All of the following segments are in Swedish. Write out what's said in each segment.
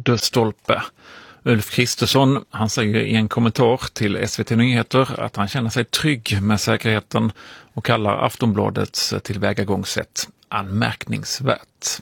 dödsstolpe. Ulf Kristersson, han säger i en kommentar till SVT Nyheter att han känner sig trygg med säkerheten och kallar Aftonbladets tillvägagångssätt anmärkningsvärt.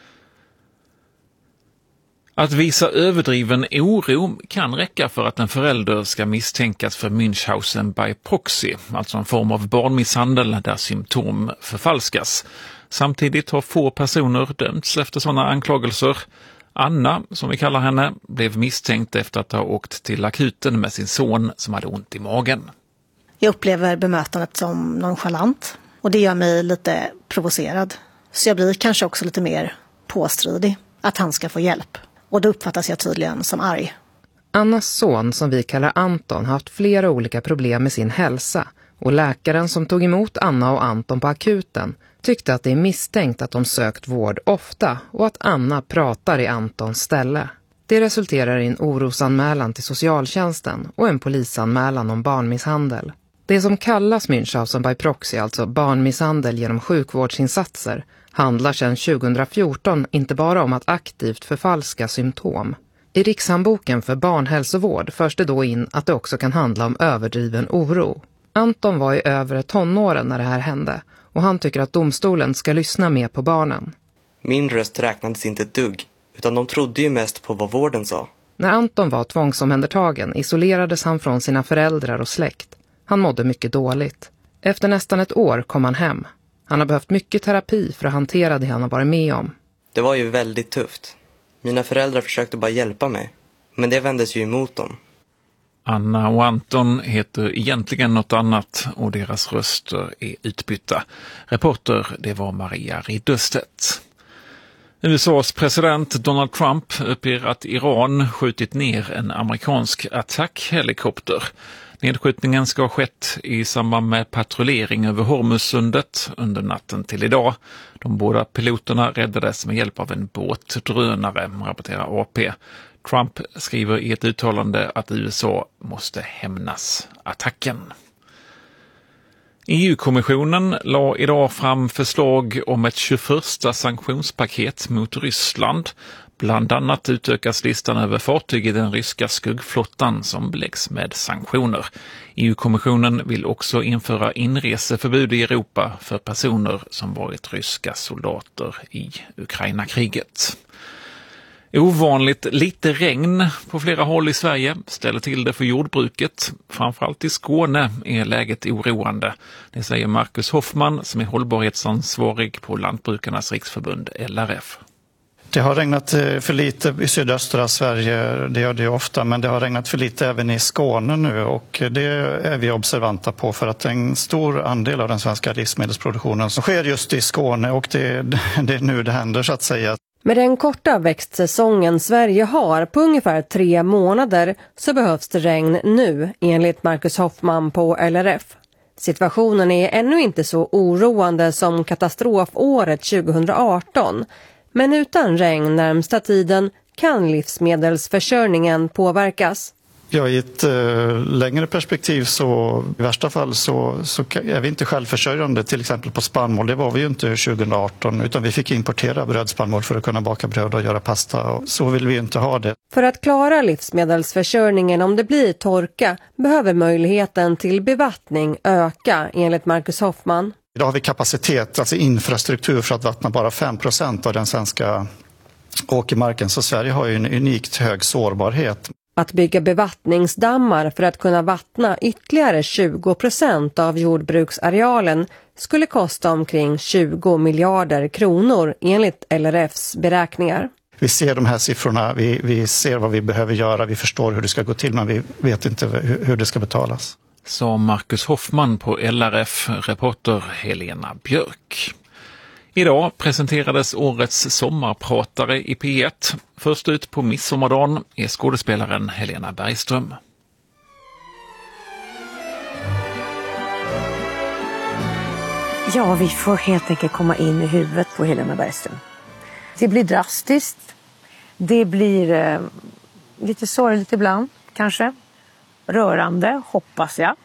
Att visa överdriven oro kan räcka för att en förälder ska misstänkas för Münchhausen by proxy, alltså en form av barnmisshandel där symptom förfalskas. Samtidigt har få personer dömts efter sådana anklagelser. Anna, som vi kallar henne, blev misstänkt efter att ha åkt till akuten med sin son som hade ont i magen. Jag upplever bemötandet som nonchalant och det gör mig lite provocerad. Så jag blir kanske också lite mer påstridig att han ska få hjälp. Och då uppfattas jag tydligen som arg. Annas son, som vi kallar Anton, har haft flera olika problem med sin hälsa. Och läkaren som tog emot Anna och Anton på akuten tyckte att det är misstänkt att de sökt vård ofta och att Anna pratar i Antons ställe. Det resulterar i en orosanmälan till socialtjänsten och en polisanmälan om barnmisshandel. Det som kallas Münchhausen by proxy, alltså barnmisshandel genom sjukvårdsinsatser, handlar sedan 2014 inte bara om att aktivt förfalska symptom. I Rikshandboken för barnhälsovård förs det då in att det också kan handla om överdriven oro. Anton var i övre tonåren när det här hände och han tycker att domstolen ska lyssna mer på barnen. Min röst räknades inte ett dugg, utan de trodde ju mest på vad vården sa. När Anton var tvångsomhändertagen isolerades han från sina föräldrar och släkt. Han mådde mycket dåligt. Efter nästan ett år kom han hem. Han har behövt mycket terapi för att hantera det han har varit med om. Det var ju väldigt tufft. Mina föräldrar försökte bara hjälpa mig, men det vändes ju emot dem. Anna och Anton heter egentligen något annat och deras röster är utbytta. Reporter, det var Maria Ridderstedt. USAs president Donald Trump uppger att Iran skjutit ner en amerikansk attackhelikopter. Nedskjutningen ska ha skett i samband med patrullering över Hormuzsundet under natten till idag. De båda piloterna räddades med hjälp av en båtdrönare, rapporterar AP. Trump skriver i ett uttalande att USA måste hämnas attacken. EU-kommissionen la idag fram förslag om ett 21:a sanktionspaket mot Ryssland. Bland annat utökas listan över fartyg i den ryska skuggflottan som beläggs med sanktioner. EU-kommissionen vill också införa inreseförbud i Europa för personer som varit ryska soldater i Ukraina-kriget. Ovanligt lite regn på flera håll i Sverige ställer till det för jordbruket. Framförallt i Skåne är läget oroande. Det säger Marcus Hoffman som är hållbarhetsansvarig på Lantbrukarnas riksförbund LRF. Det har regnat för lite i sydöstra Sverige, det gör det ofta, men det har regnat för lite även i Skåne nu och det är vi observanta på för att en stor andel av den svenska livsmedelsproduktionen som sker just i Skåne och det är nu det händer så att säga. Med den korta växtsäsongen Sverige har på ungefär 3 månader så behövs det regn nu, enligt Marcus Hoffman på LRF. Situationen är ännu inte så oroande som katastrofåret 2018, men utan regn närmsta tiden kan livsmedelsförsörjningen påverkas. Ja, i ett längre perspektiv så i värsta fall så är vi inte självförsörjande till exempel på spannmål. Det var vi ju inte 2018 utan vi fick importera brödspannmål för att kunna baka bröd och göra pasta. Och så vill vi inte ha det. För att klara livsmedelsförsörjningen om det blir torka behöver möjligheten till bevattning öka enligt Marcus Hoffman. Idag har vi kapacitet, alltså infrastruktur för att vattna bara 5% av den svenska åkermarken. Så Sverige har ju en unikt hög sårbarhet. Att bygga bevattningsdammar för att kunna vattna ytterligare 20% av jordbruksarealen skulle kosta omkring 20 miljarder kronor enligt LRFs beräkningar. Vi ser de här siffrorna, vi ser vad vi behöver göra, vi förstår hur det ska gå till men vi vet inte hur det ska betalas. Sa Marcus Hoffman på LRF, reporter Helena Björk. Idag presenterades årets sommarpratare i P1. Först ut på midsommardagen är skådespelaren Helena Bergström. Ja, vi får helt enkelt komma in i huvudet på Helena Bergström. Det blir drastiskt. Det blir lite sorgligt ibland, kanske. Rörande, hoppas jag.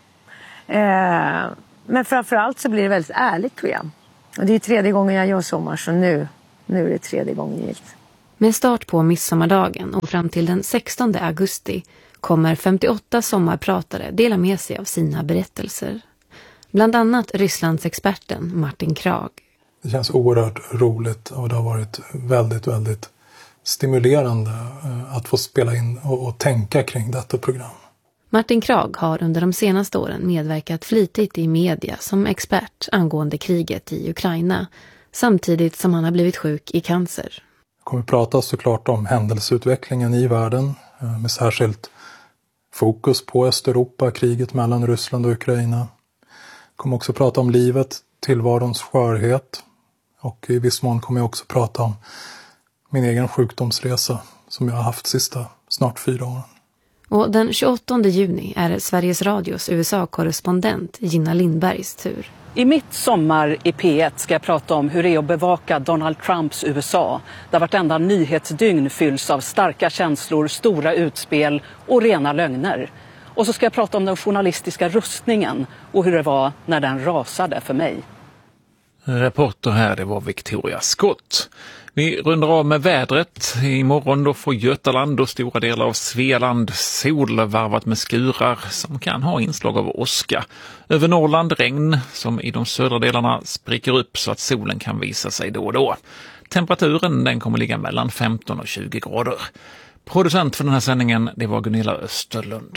Men framförallt så blir det väldigt ärligt, tror jag. Och det är 3:e gången jag gör sommar, så nu är det 3:e gången gilt. Med start på midsommardagen och fram till den 16 augusti kommer 58 sommarpratare dela med sig av sina berättelser. Bland annat Rysslands experten Martin Krag. Det känns oerhört roligt och det har varit väldigt, väldigt stimulerande att få spela in och tänka kring detta program. Martin Krag har under de senaste åren medverkat flitigt i media som expert angående kriget i Ukraina, samtidigt som han har blivit sjuk i cancer. Jag kommer att prata såklart om händelseutvecklingen i världen med särskilt fokus på Östeuropa, kriget mellan Ryssland och Ukraina. Jag kommer också prata om livet, tillvarons skörhet och i viss mån kommer jag också prata om min egen sjukdomsresa som jag har haft sista snart 4 åren. Och den 28 juni är Sveriges Radios USA-korrespondent Gina Lindbergs tur. I mitt sommar i P1 ska jag prata om hur det är att bevaka Donald Trumps USA. Där vartenda nyhetsdygn fylls av starka känslor, stora utspel och rena lögner. Och så ska jag prata om den journalistiska rustningen och hur det var när den rasade för mig. Reporter här, det var Victoria Scott. Vi rundar av med vädret. Imorgon då får Götaland och stora delar av Svealand sol varvat med skurar som kan ha inslag av åska. Över Norrland regn som i de södra delarna spricker upp så att solen kan visa sig då och då. Temperaturen den kommer ligga mellan 15 och 20 grader. Producent för den här sändningen det var Gunilla Österlund.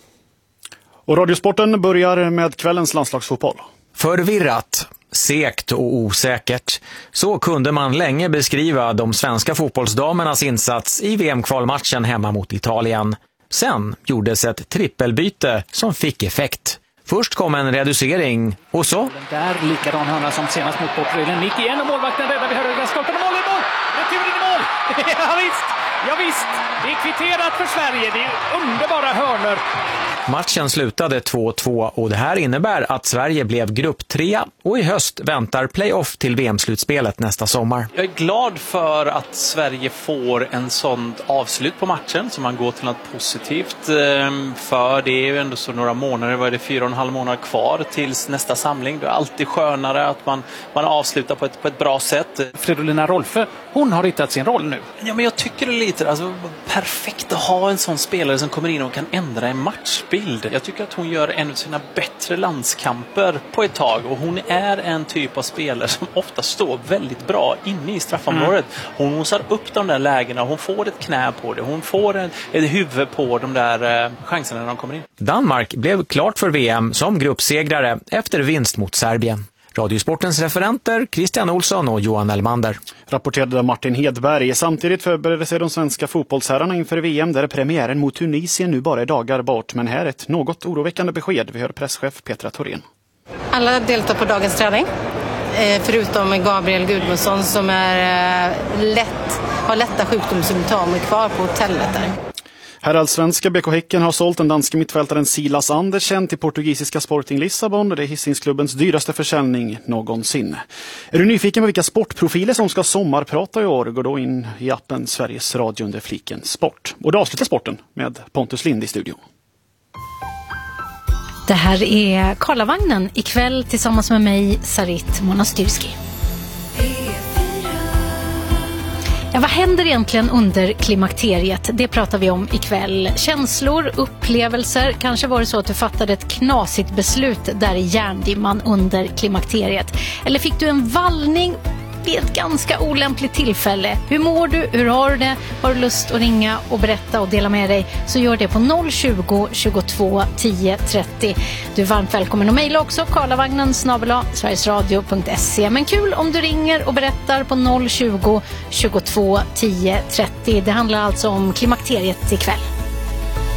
Och Radiosporten börjar med kvällens landslagsfotboll. Förvirrat, segt och osäkert. Så kunde man länge beskriva de svenska fotbollsdamernas insats i VM-kvalmatchen hemma mot Italien. Sen gjordes ett trippelbyte som fick effekt. Först kom en reducering och så... Där likadan hörna som senast mot Portugal. Nick igen och målvakten räddar vid högra stolpen. Mål i mål! Returen i mål! Ja visst! Det är kvitterat för Sverige. Det är underbara hörnor. Matchen slutade 2-2 och det här innebär att Sverige blev grupp 3 och i höst väntar playoff till VM-slutspelet nästa sommar. Jag är glad för att Sverige får en sån avslut på matchen som man går till något positivt för. Det är ju ändå så några månader, vad är det, 4,5 månader kvar tills nästa samling. Det är alltid skönare att man avslutar på ett bra sätt. Fridolina Rolfö, hon har hittat sin roll nu. Ja, men jag tycker det är lite perfekt att ha en sån spelare som kommer in och kan ändra en matchbild. Jag tycker att hon gör en av sina bättre landskamper på ett tag och hon är en typ av spelare som ofta står väldigt bra inne i straffområdet. Hon nosar upp de där lägena, hon får ett knä på det, hon får ett huvud på de där chanserna när de kommer in. Danmark blev klart för VM som gruppsegrare efter vinst mot Serbien. Radiosportens referenter Christian Olsson och Johan Elmander. Rapporterade Martin Hedberg. Samtidigt förbereder sig de svenska fotbollsherrarna inför VM där premiären mot Tunisien nu bara är dagar bort. Men här ett något oroväckande besked. Vi hör presschef Petra Thorén. Alla deltar på dagens träning. Förutom Gabriel Gudmundsson som har lätta sjukdomssymptom kvar på hotellet där. Herrallsvenska BK Häcken har sålt den danska mittfältaren Silas Andersen till portugisiska Sporting Lissabon. Det är Hisingsklubbens dyraste försäljning någonsin. Är du nyfiken på vilka sportprofiler som ska sommarprata i år? Gå då in i appen Sveriges Radio under fliken Sport. Och då avslutar sporten med Pontus Lind i studion. Det här är Karlavagnen ikväll tillsammans med mig, Sarit Monastyrski. Ja, vad händer egentligen under klimakteriet? Det pratar vi om ikväll. Känslor, upplevelser. Kanske var det så att du fattade ett knasigt beslut där i järndimman under klimakteriet. Eller fick du en vallning vid ett ganska olämpligt tillfälle. Hur mår du? Hur har du det? Har du lust att ringa och berätta och dela med dig så gör det på 020 22 10 30. Du är varmt välkommen att mejla också karlavagnen@sverigesradio.se. Men kul om du ringer och berättar på 020 22 10 30. Det handlar alltså om klimakteriet ikväll.